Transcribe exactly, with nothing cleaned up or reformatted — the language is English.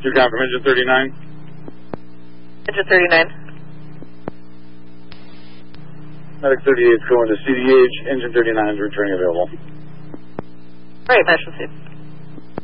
You got from engine thirty-nine? Engine thirty-nine. Medic thirty-eight is going to C D H. Engine thirty-nine is returning available. Right, Passion Suit.